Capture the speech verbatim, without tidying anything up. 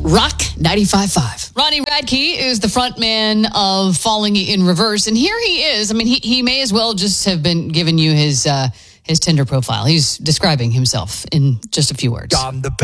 Rock ninety-five point five. Ronnie Radke is the front man of Falling in Reverse. And here he is. I mean, he, he may as well just have been giving you his, uh, his Tinder profile. He's describing himself in just a few words. I'm the